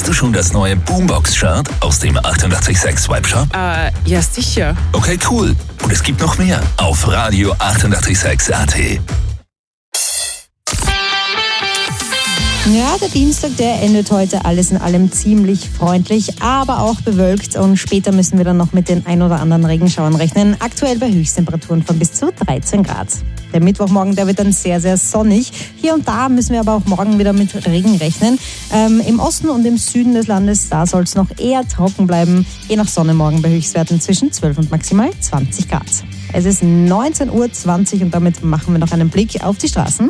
Hast du schon das neue Boombox-Shirt aus dem 886 Webshop? Ja sicher. Okay, cool. Und es gibt noch mehr auf Radio 886.at. Ja, der Dienstag, der endet heute alles in allem ziemlich freundlich, aber auch bewölkt. Und später müssen wir dann noch mit den ein oder anderen Regenschauern rechnen. Aktuell bei Höchsttemperaturen von bis zu 13 Grad. Der Mittwochmorgen, der wird dann sehr, sehr sonnig. Hier und da müssen wir aber auch morgen wieder mit Regen rechnen. Im Osten und im Süden des Landes, da soll es noch eher trocken bleiben. Je nach Sonne morgen bei Höchstwerten zwischen 12 und maximal 20 Grad. Es ist 19:20 Uhr und damit machen wir noch einen Blick auf die Straßen.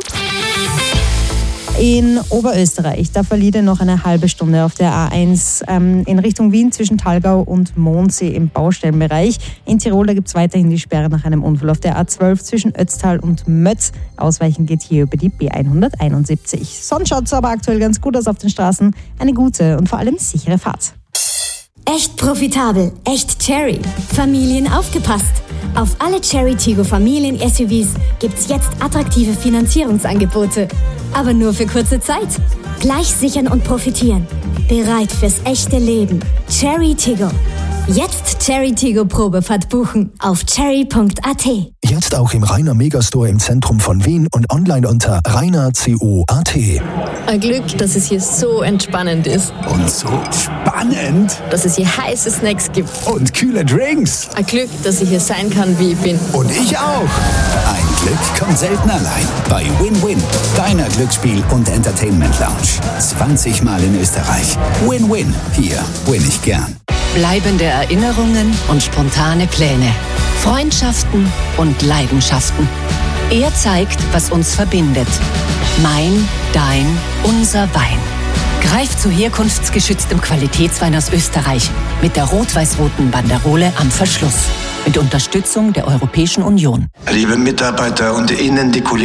In Oberösterreich, da verliert noch eine halbe Stunde auf der A1 in Richtung Wien zwischen Thalgau und Mondsee im Baustellenbereich. In Tirol, da gibt es weiterhin die Sperre nach einem Unfall auf der A12 zwischen Ötztal und Mötz. Ausweichen geht hier über die B171. Sonst schaut es aber aktuell ganz gut aus auf den Straßen. Eine gute und vor allem sichere Fahrt. Echt profitabel, echt Cherry. Familien aufgepasst. Auf alle Cherry Tiggo Familien-SUVs gibt's jetzt attraktive Finanzierungsangebote. Aber nur für kurze Zeit. Gleich sichern und profitieren. Bereit fürs echte Leben. Cherry Tiggo. Jetzt Cherry Tiggo Probefahrt buchen auf cherry.at. Jetzt auch im Rainer Megastore im Zentrum von Wien und online unter rainer.co.at. Ein Glück, dass es hier so entspannend ist. Und so spannend. Dass es hier heiße Snacks gibt. Und kühle Drinks. Ein Glück, dass ich hier sein kann, wie ich bin. Und ich auch. Ein Glück kommt selten allein. Bei Win-Win, deiner Glücksspiel- und Entertainment-Lounge. 20 Mal in Österreich. Win-Win. Hier win ich gern. Bleibende Erinnerungen und spontane Pläne. Freundschaften und Leidenschaften. Er zeigt, was uns verbindet. Mein, dein, unser Wein. Greif zu herkunftsgeschütztem Qualitätswein aus Österreich mit der rot-weiß-roten Banderole am Verschluss. Mit Unterstützung der Europäischen Union. Liebe Mitarbeiter und Ihnen die Kollegen.